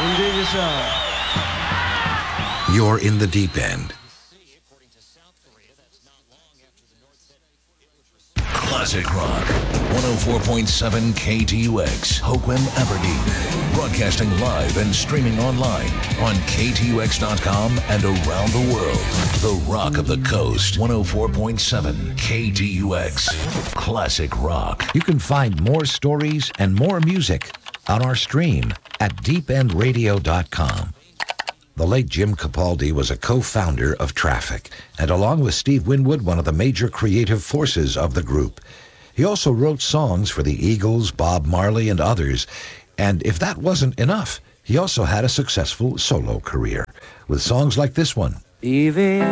You're in the deep end. Classic Rock, 104.7 KTUX, Hoquiam, Aberdeen. Broadcasting live and streaming online on KTUX.com and around the world. The Rock of the Coast, 104.7 KTUX. Classic Rock. You can find more stories and more music on our stream at deependradio.com. The late Jim Capaldi was a co-founder of Traffic, and along with Steve Winwood, one of the major creative forces of the group. He also wrote songs for the Eagles, Bob Marley, and others. And if that wasn't enough, he also had a successful solo career with songs like this one. Evie.